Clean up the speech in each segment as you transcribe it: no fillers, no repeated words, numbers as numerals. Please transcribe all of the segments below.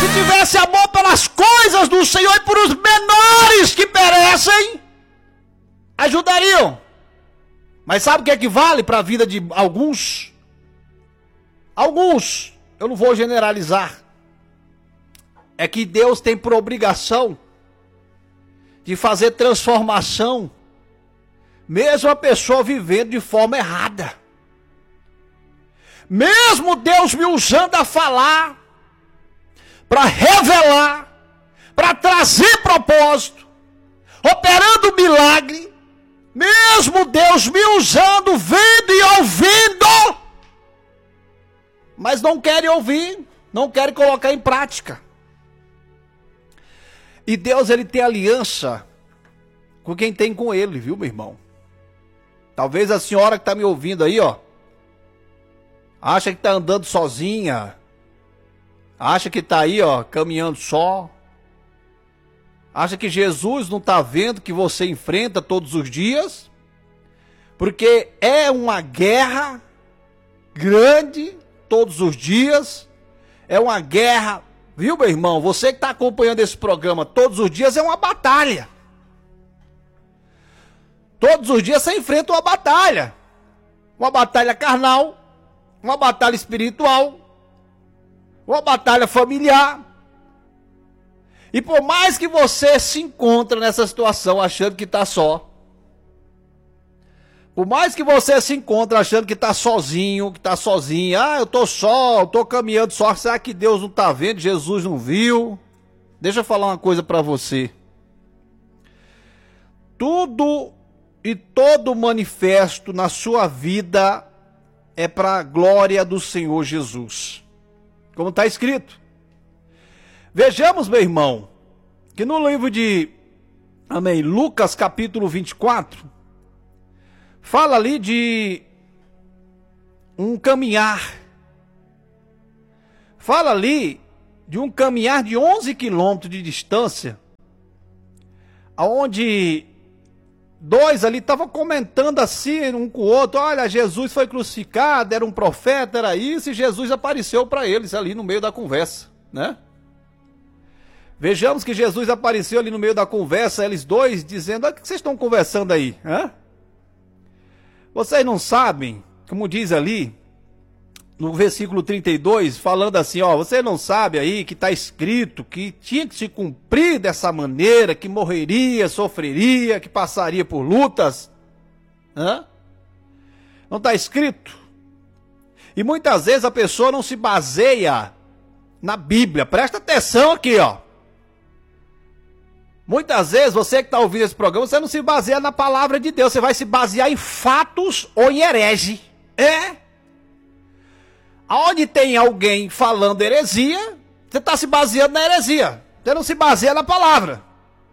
Se tivesse amor pelas coisas do Senhor e por os menores que perecem, ajudariam. Mas sabe o que equivale para a vida de alguns? Alguns, eu não vou generalizar. É que Deus tem por obrigação de fazer transformação, mesmo a pessoa vivendo de forma errada. Mesmo Deus me usando a falar, para revelar, para trazer propósito, operando milagre, mesmo Deus me usando, vendo e ouvindo, mas não querem ouvir, não querem colocar em prática. E Deus, ele tem aliança com quem tem com ele, viu, meu irmão? Talvez a senhora que está me ouvindo aí, ó, acha que está andando sozinha, acha que está aí, ó, caminhando só, acha que Jesus não está vendo que você enfrenta todos os dias, porque é uma guerra grande todos os dias, é uma guerra, viu, meu irmão? Você que está acompanhando esse programa todos os dias, é uma batalha. Todos os dias você enfrenta uma batalha carnal, uma batalha espiritual, uma batalha familiar. E por mais que você se encontre nessa situação achando que está só, por mais que você se encontre achando que está sozinho, que está sozinha, eu estou só, eu estou caminhando só, será que Deus não está vendo, Jesus não viu? Deixa eu falar uma coisa para você. Tudo e todo manifesto na sua vida é para a glória do Senhor Jesus. Como está escrito. Vejamos, meu irmão, que no livro de Lucas capítulo 24, fala ali de um caminhar. Fala ali de um caminhar de 11 quilômetros de distância, onde dois ali estavam comentando assim, um com o outro, olha, Jesus foi crucificado, era um profeta, era isso, e Jesus apareceu para eles ali no meio da conversa, né? Vejamos que Jesus apareceu ali no meio da conversa, eles dois dizendo, olha, o que vocês estão conversando aí, hã? Vocês não sabem, como diz ali, no versículo 32, falando assim, ó, você não sabe aí que está escrito que tinha que se cumprir dessa maneira, que morreria, sofreria, que passaria por lutas? Hã? Não está escrito? E muitas vezes a pessoa não se baseia na Bíblia. Presta atenção aqui, ó. Muitas vezes você que está ouvindo esse programa, você não se baseia na palavra de Deus, você vai se basear em fatos ou em herege. É? Aonde tem alguém falando heresia, você está se baseando na heresia. Você não se baseia na palavra.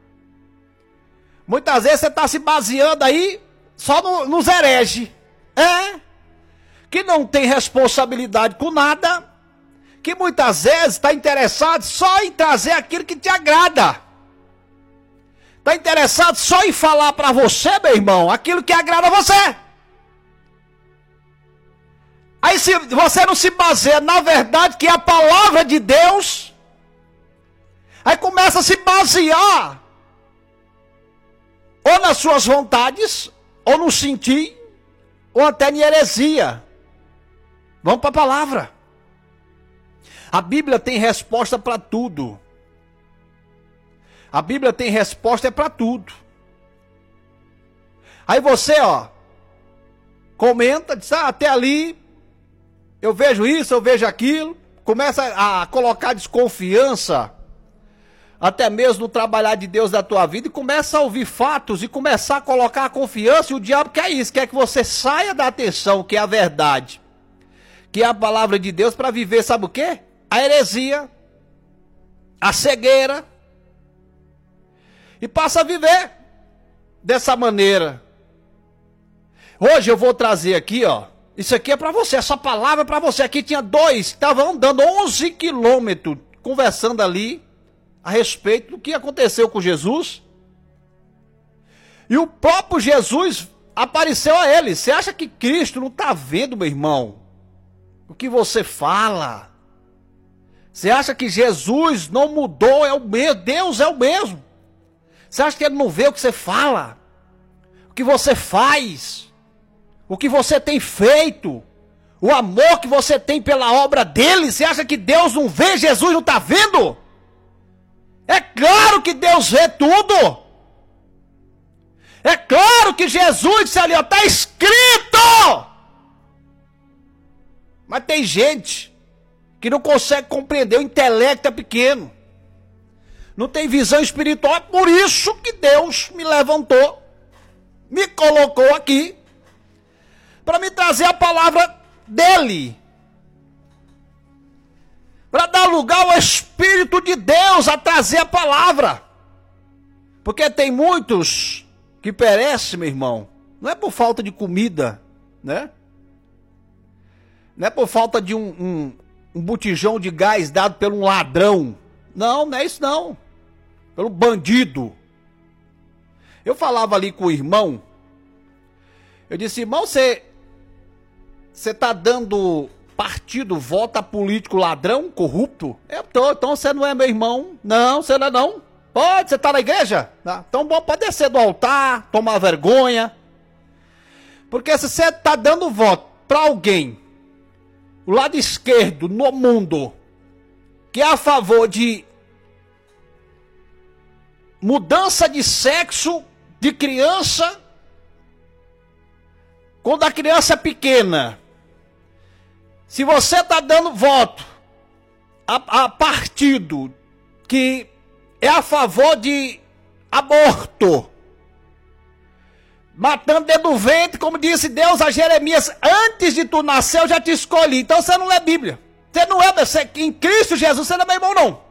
Muitas vezes você está se baseando aí só nos hereges. É? Que não tem responsabilidade com nada. Que muitas vezes está interessado só em trazer aquilo que te agrada. Está interessado só em falar para você, meu irmão, aquilo que agrada a você. Aí se você não se baseia na verdade que é a palavra de Deus, aí começa a se basear ou nas suas vontades, ou no sentir, ou até em heresia. Vamos para a palavra. A Bíblia tem resposta para tudo. A Bíblia tem resposta para tudo. Aí você, ó, comenta, diz, até ali eu vejo isso, eu vejo aquilo, começa a colocar desconfiança, até mesmo no trabalhar de Deus da tua vida, e começa a ouvir fatos, e começar a colocar a confiança, e o diabo quer isso, quer que você saia da atenção, que é a verdade, que é a palavra de Deus, para viver, sabe o quê? A heresia, a cegueira, e passa a viver dessa maneira. Hoje eu vou trazer aqui, ó, isso aqui é para você, essa palavra é para você. Aqui tinha dois que estavam andando 11 quilômetros, conversando ali a respeito do que aconteceu com Jesus. E o próprio Jesus apareceu a eles. Você acha que Cristo não está vendo, meu irmão, o que você fala? Você acha que Jesus não mudou? É o mesmo, Deus é o mesmo. Você acha que ele não vê o que você fala? O que você faz? O que você tem feito? O amor que você tem pela obra dele? Você acha que Deus não vê? Jesus não está vendo? É claro que Deus vê tudo. É claro que Jesus disse ali, está escrito. Mas tem gente que não consegue compreender, o intelecto é pequeno. Não tem visão espiritual, é por isso que Deus me levantou, me colocou aqui, para me trazer a palavra dele. Para dar lugar ao Espírito de Deus a trazer a palavra. Porque tem muitos que perecem, meu irmão, não é por falta de comida, né? Não é por falta de um botijão de gás dado por um ladrão. Não, não é isso não. Pelo bandido. Eu falava ali com o irmão. Eu disse, irmão, você está dando partido, voto a político ladrão, corrupto? Eu tô, então você não é meu irmão. Não, você não é não. Pode, você está na igreja? Tá. Então pode descer do altar, tomar vergonha. Porque se você está dando voto para alguém, o lado esquerdo no mundo, que é a favor de mudança de sexo de criança, quando a criança é pequena, se você está dando voto a partido que é a favor de aborto, matando dentro do ventre, como disse Deus a Jeremias, antes de tu nascer eu já te escolhi. Então você não lê Bíblia. Você não é, em Cristo Jesus você não é meu irmão não.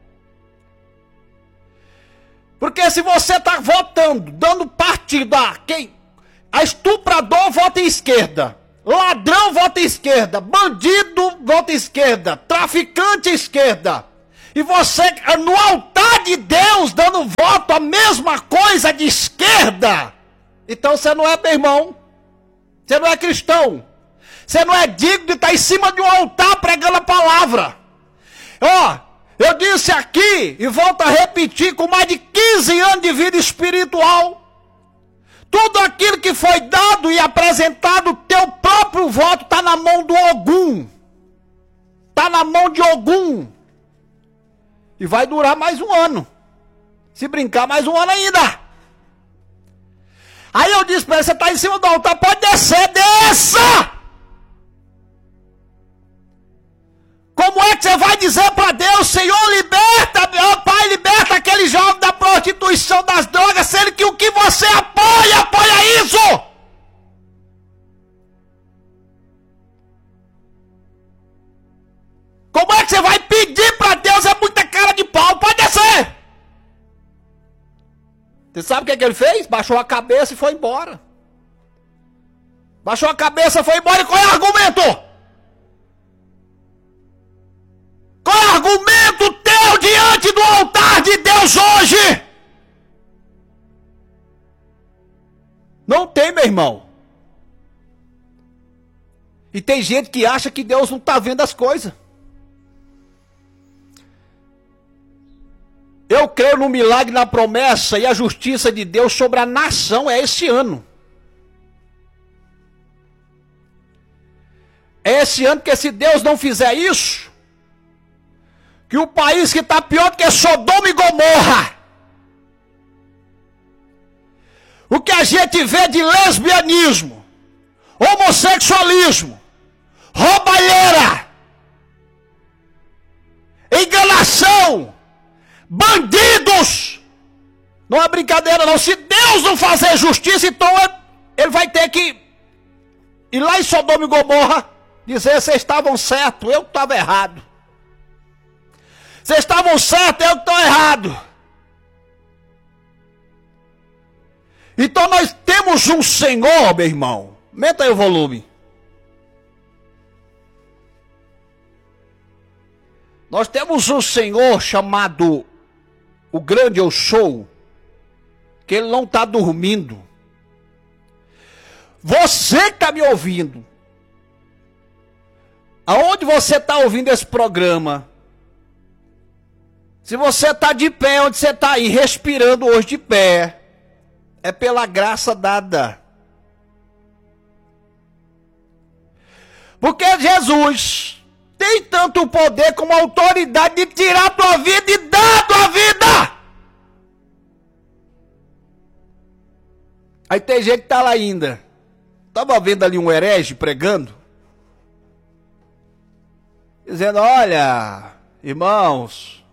Porque se você está votando, dando partido a estuprador vota em esquerda, ladrão vota em esquerda, bandido vota em esquerda, traficante esquerda, e você no altar de Deus dando voto a mesma coisa de esquerda, então você não é meu irmão, você não é cristão, você não é digno de estar em cima de um altar pregando a palavra. Ó, eu disse aqui e volto a repetir, com mais de 15 anos de vida espiritual, tudo aquilo que foi dado e apresentado, teu próprio voto está na mão do Ogum, está na mão de Ogum, e vai durar mais um ano, se brincar mais um ano ainda. Aí eu disse para ele, você está em cima do altar, pode descer, desça! Como é que você vai dizer para Deus, Senhor, liberta, meu Pai, liberta aquele jovem da prostituição, das drogas, sendo que o que você apoia isso? Como é que você vai pedir para Deus? É muita cara de pau, pode descer! Você sabe o que ele fez? Baixou a cabeça e foi embora. Baixou a cabeça e foi embora. E qual é o argumento? Qual é o argumento teu diante do altar de Deus hoje? Não tem, meu irmão. E tem gente que acha que Deus não está vendo as coisas. Eu creio no milagre, na promessa e a justiça de Deus sobre a nação é esse ano. É esse ano que se Deus não fizer isso, que o país que está pior do que Sodoma e Gomorra, o que a gente vê de lesbianismo, homossexualismo, roubalheira, enganação, bandidos, não é brincadeira não. Se Deus não fazer justiça, então ele vai ter que ir lá em Sodoma e Gomorra dizer, vocês estavam certos, eu que estava errado. Vocês estavam certos, eu que estou errado. Então nós temos um Senhor, meu irmão, aumenta aí o volume. Nós temos um Senhor chamado o grande eu sou, que ele não está dormindo. Você que está me ouvindo, aonde você está ouvindo esse programa, Se você está de pé onde você está aí, respirando hoje de pé, é pela graça dada. Porque Jesus tem tanto poder como autoridade de tirar a tua vida e dar a tua vida. Aí tem gente que está lá ainda. Estava vendo ali um herege pregando. Dizendo, olha, irmãos,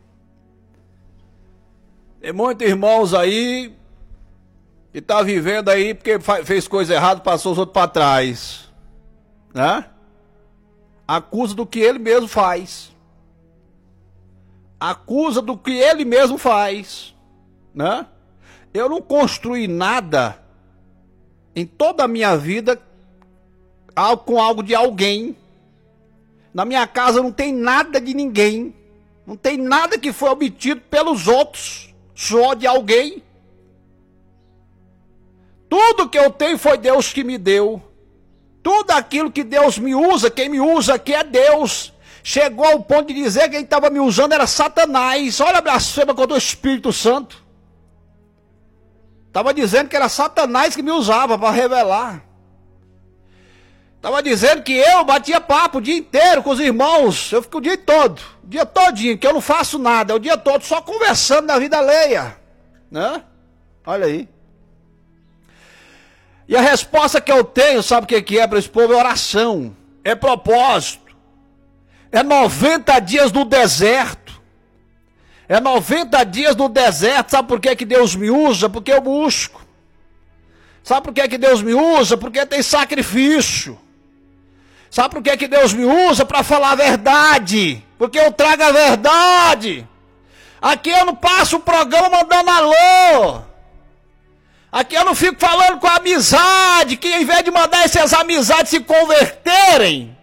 tem muitos irmãos aí que tá vivendo aí porque fez coisa errada, passou os outros para trás. Né? Acusa do que ele mesmo faz. Acusa do que ele mesmo faz. Né? Eu não construí nada em toda a minha vida com algo de alguém. Na minha casa não tem nada de ninguém. Não tem nada que foi obtido pelos outros. Só de alguém. Tudo que eu tenho foi Deus que me deu. Tudo aquilo que Deus me usa, quem me usa aqui é Deus. Chegou ao ponto de dizer que quem estava me usando era Satanás. Olha a blasfêmia contra o Espírito Santo. Estava dizendo que era Satanás que me usava para revelar. Estava dizendo que eu batia papo o dia inteiro com os irmãos. Eu fico o dia todo, o dia todinho, que eu não faço nada. É o dia todo só conversando da vida alheia. Né? Olha aí. E a resposta que eu tenho, sabe o que é para esse povo? É oração, é propósito. É 90 dias no deserto. É 90 dias no deserto. Sabe por que Deus me usa? Porque eu busco. Sabe por que Deus me usa? Porque tem sacrifício. Sabe por que Deus me usa? Para falar a verdade. Porque eu trago a verdade. Aqui eu não passo o programa mandando alô. Aqui eu não fico falando com a amizade, que em vez de mandar essas amizades se converterem,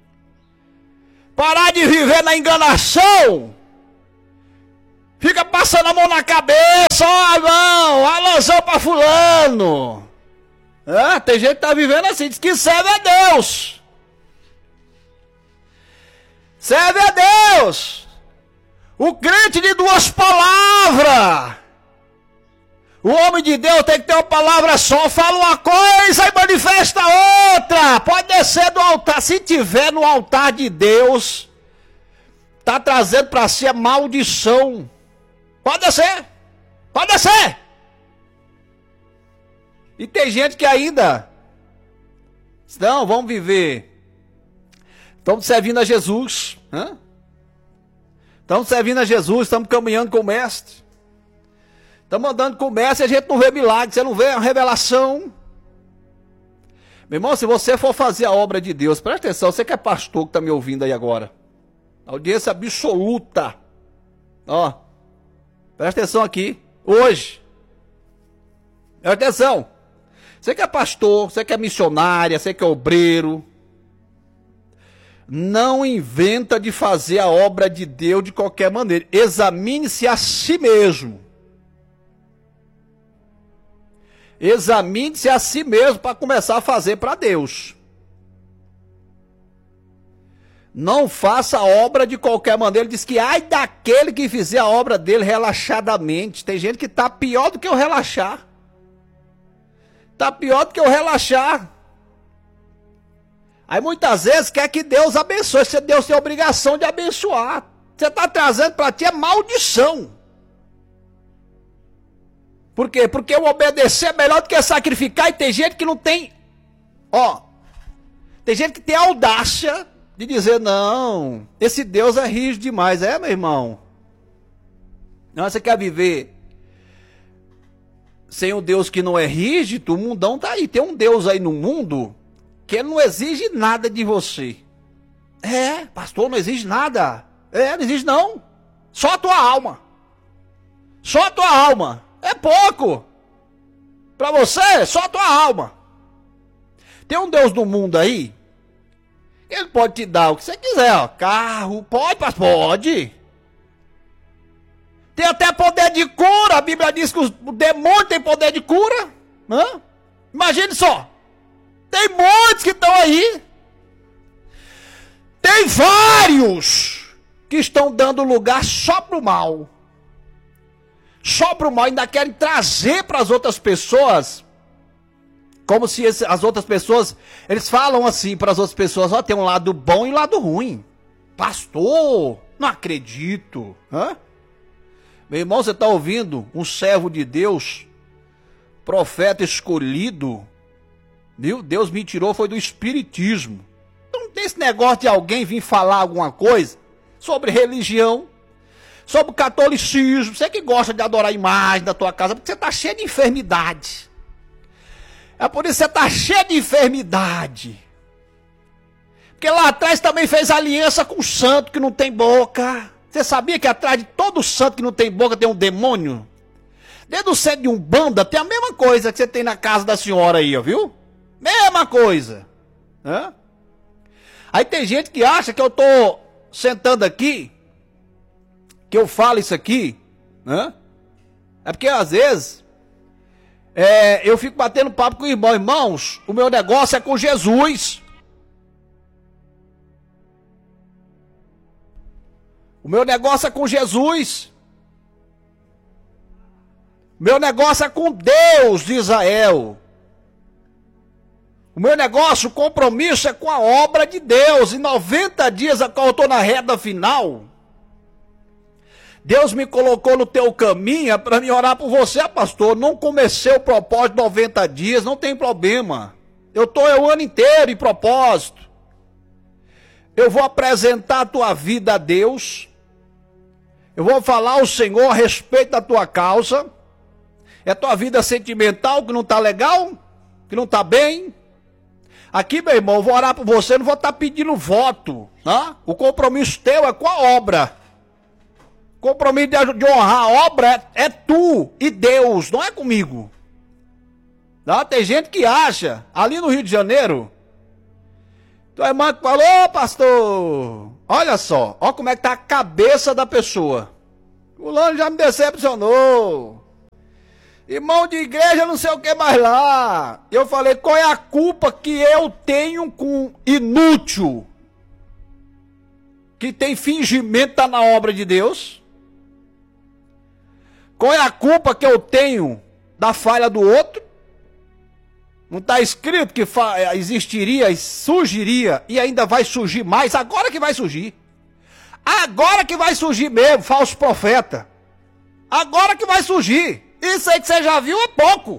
parar de viver na enganação, fica passando a mão na cabeça, ó irmão, alôzão pra fulano. Tem gente que tá vivendo assim, diz que serve a Deus. Serve a Deus. O crente de duas palavras. O homem de Deus tem que ter uma palavra só. Fala uma coisa e manifesta outra. Pode descer do altar. Se tiver no altar de Deus, está trazendo para si a maldição. Pode descer. Pode descer. E tem gente que ainda... Não, vamos viver. Estamos servindo a Jesus. Estamos servindo a Jesus. Estamos caminhando com o Mestre. Estamos andando com o Mestre e a gente não vê milagre, você não vê a revelação. Meu irmão, se você for fazer a obra de Deus, presta atenção, você que é pastor que está me ouvindo aí agora. Audiência absoluta. Ó, presta atenção aqui, hoje. Presta atenção. Você que é pastor, você que é missionária, você que é obreiro. Não inventa de fazer a obra de Deus de qualquer maneira. Examine-se a si mesmo. Examine-se a si mesmo para começar a fazer para Deus. Não faça a obra de qualquer maneira. Ele diz que ai daquele que fizer a obra dele relaxadamente. Tem gente que está pior do que eu relaxar. Está pior do que eu relaxar. Aí muitas vezes quer que Deus abençoe. Se Deus tem a obrigação de abençoar. Você está trazendo para ti é maldição. Por quê? Porque o obedecer é melhor do que sacrificar. E tem gente que não tem... Tem gente que tem a audácia de dizer, não, esse Deus é rígido demais. É, meu irmão? Não, você quer viver sem um Deus que não é rígido? O mundão tá aí. Tem um Deus aí no mundo que ele não exige nada de você. Pastor, não exige nada. Não exige não. Só a tua alma. Só a tua alma. É pouco. Para você, só a tua alma. Tem um Deus no mundo aí, ele pode te dar o que você quiser, ó. Carro, pode. Tem até poder de cura. A Bíblia diz que o demônio tem poder de cura. Imagine só. Tem muitos que estão aí. Tem vários que estão dando lugar só para o mal. Só para o mal, ainda querem trazer para as outras pessoas, como se as outras pessoas, eles falam assim para as outras pessoas, ó, tem um lado bom e um lado ruim. Pastor, não acredito. Hã? Meu irmão, você está ouvindo um servo de Deus, profeta escolhido, viu? Deus me tirou, foi do espiritismo. Não tem esse negócio de alguém vir falar alguma coisa sobre religião, sobre o catolicismo. Você que gosta de adorar a imagem da tua casa, porque você está cheio de enfermidade. É por isso que você está cheio de enfermidade. Porque lá atrás também fez aliança com o santo que não tem boca. Você sabia que atrás de todo santo que não tem boca tem um demônio? Dentro do centro de Umbanda tem a mesma coisa que você tem na casa da senhora aí, ó, viu? Mesma coisa. Hã? Aí tem gente que acha que eu tô sentando aqui, que eu falo isso aqui, né? É porque às vezes eu fico batendo papo com o irmão. Irmãos, o meu negócio é com Jesus. O meu negócio é com Jesus. O meu negócio é com Deus de Israel. O meu negócio, o compromisso é com a obra de Deus. Em 90 dias, a qual eu estou na reta final, Deus me colocou no teu caminho para me orar por você, pastor. Não comecei o propósito de 90 dias, não tem problema. Eu estou o ano inteiro em propósito. Eu vou apresentar a tua vida a Deus. Eu vou falar ao Senhor a respeito da tua causa. É tua vida sentimental que não está legal? Que não está bem? Aqui, meu irmão, eu vou orar por você, não vou estar pedindo voto. Tá? O compromisso teu é com a obra. O compromisso de honrar a obra é tu e Deus, não é comigo. Tá? Tem gente que acha, ali no Rio de Janeiro, tua irmã que falou, pastor, olha só, olha como é que tá a cabeça da pessoa. O fulano já me decepcionou. Irmão de igreja, não sei o que mais lá. Eu falei, qual é a culpa que eu tenho com inútil? Que tem fingimento, tá na obra de Deus? Qual é a culpa que eu tenho da falha do outro? Não está escrito que existiria e surgiria e ainda vai surgir mais? Agora que vai surgir. Agora que vai surgir mesmo, falso profeta. Agora que vai surgir. Isso aí que você já viu é pouco.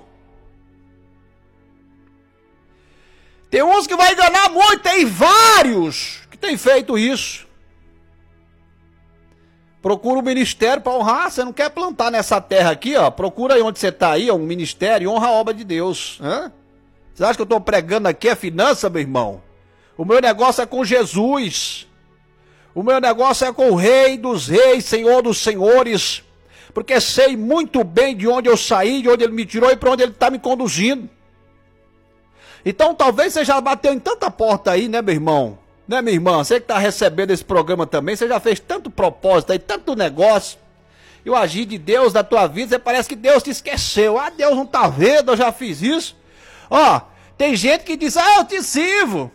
Tem uns que vai enganar muito, tem vários que têm feito isso. Procura um ministério para honrar. Você não quer plantar nessa terra aqui, ó? Procura aí onde você está aí, um ministério, e honra a obra de Deus. Hã? Você acha que eu estou pregando aqui a finança, meu irmão? O meu negócio é com Jesus. O meu negócio é com o Rei dos Reis, Senhor dos Senhores. Porque sei muito bem de onde eu saí, de onde Ele me tirou e para onde Ele está me conduzindo. Então talvez você já bateu em tanta porta aí, né, meu irmão? Né, minha irmã? Você que está recebendo esse programa também, você já fez tanto propósito aí, tanto negócio. E o agir de Deus na tua vida, você parece que Deus te esqueceu. Ah, Deus não está vendo, eu já fiz isso. Ó, tem gente que diz, eu te sirvo.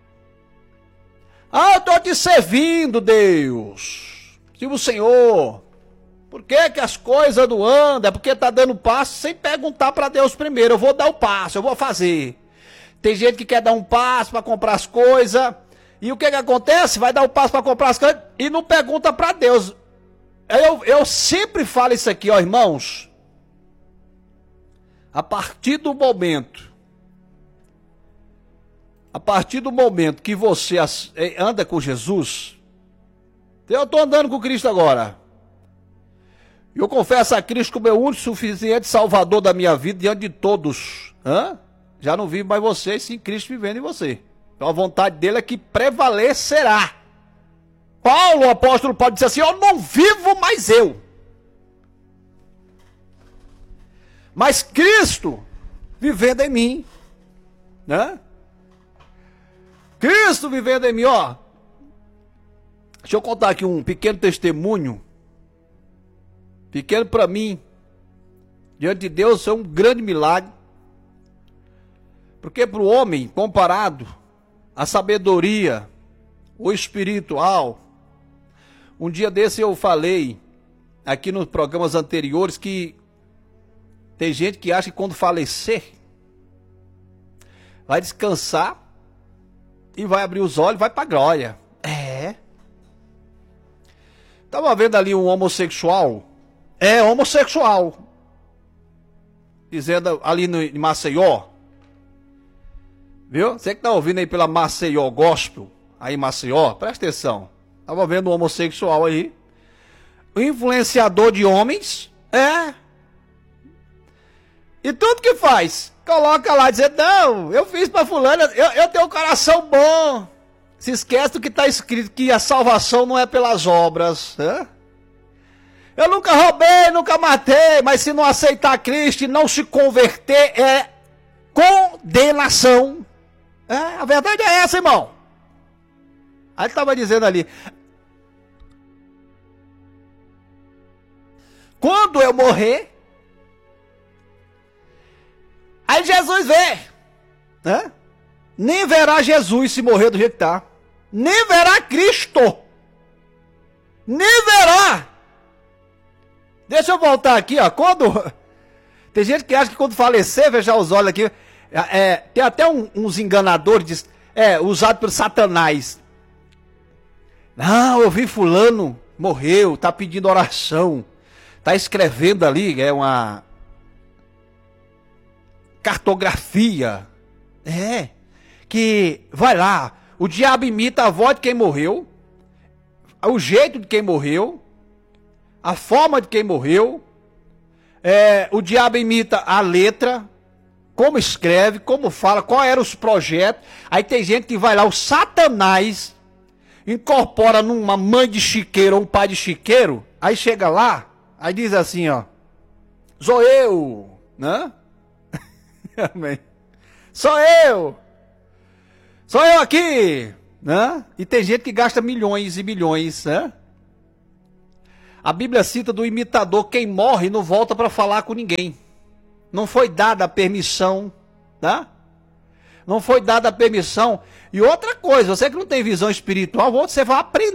Eu estou te servindo, Deus. Sirvo o Senhor. Por que que as coisas não andam? É porque está dando passo sem perguntar para Deus primeiro. Eu vou dar o passo, eu vou fazer. Tem gente que quer dar um passo para comprar as coisas. E o que que acontece? Vai dar o passo para comprar as coisas e não pergunta para Deus. Eu sempre falo isso aqui, ó, irmãos. A partir do momento que você anda com Jesus, eu estou andando com Cristo agora. Eu confesso a Cristo como meu único e suficiente Salvador da minha vida diante de todos. Já não vivo mais você, sim Cristo vivendo em você. Então a vontade dele é que prevalecerá. Paulo, o apóstolo Paulo, disse assim, eu não vivo mais eu. Mas Cristo vivendo em mim. Né? Cristo vivendo em mim, ó. Deixa eu contar aqui um pequeno testemunho. Pequeno para mim. Diante de Deus é um grande milagre. Porque para o homem, comparado à sabedoria, o espiritual, Um dia desse eu falei aqui nos programas anteriores que tem gente que acha que quando falecer vai descansar e vai abrir os olhos e vai pra glória. Tava vendo ali um homossexual. Homossexual. Dizendo ali em Maceió. Viu? Você que tá ouvindo aí pela Maceió Gospel. Aí Maceió, presta atenção. Tava vendo um homossexual aí. Influenciador de homens. E tudo que faz, coloca lá dizendo, não, eu fiz pra fulano, eu tenho um coração bom. Se esquece do que está escrito, que a salvação não é pelas obras. Eu nunca roubei, nunca matei, mas se não aceitar Cristo e não se converter, é condenação. A verdade é essa, irmão. Aí ele estava dizendo ali, quando eu morrer, aí Jesus vê, nem verá Jesus se morrer do jeito que está. Nem verá Cristo. Nem verá. Deixa eu voltar aqui, ó. Tem gente que acha que quando falecer, fechar os olhos aqui. Tem até uns enganadores, usados por Satanás. Não, eu vi fulano, morreu, tá pedindo oração. Tá escrevendo ali, é uma cartografia. Que vai lá. O diabo imita a voz de quem morreu, o jeito de quem morreu, a forma de quem morreu. O diabo imita a letra, como escreve, como fala, qual eram os projetos. Aí tem gente que vai lá, o Satanás incorpora numa mãe de chiqueiro ou um pai de chiqueiro. Aí chega lá, aí diz assim, ó, sou eu, né? Amém. Sou eu aqui, né? E tem gente que gasta milhões e milhões, né? A Bíblia cita do imitador, quem morre não volta para falar com ninguém. Não foi dada a permissão, tá? Não foi dada a permissão. E outra coisa, você que não tem visão espiritual, você vai aprender.